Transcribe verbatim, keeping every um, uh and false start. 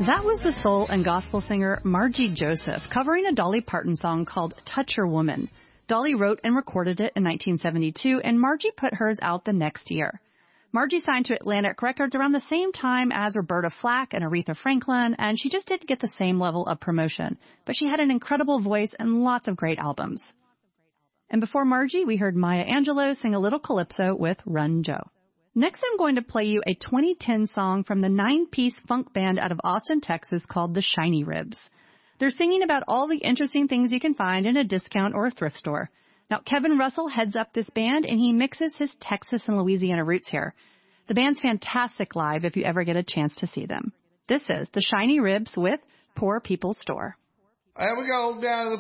That was the soul and gospel singer Margie Joseph covering a Dolly Parton song called Touch Your Woman. Dolly wrote and recorded it in nineteen seventy-two, and Margie put hers out the next year. Margie signed to Atlantic Records around the same time as Roberta Flack and Aretha Franklin, and she just didn't get the same level of promotion. But she had an incredible voice and lots of great albums. And before Margie, we heard Maya Angelou sing a little calypso with Run Joe. Next, I'm going to play you a twenty ten song from the nine-piece funk band out of Austin, Texas called the Shiny Ribs. They're singing about all the interesting things you can find in a discount or a thrift store. Now, Kevin Russell heads up this band, and he mixes his Texas and Louisiana roots here. The band's fantastic live if you ever get a chance to see them. This is the Shiny Ribs with Poor People's Store. And we go down to the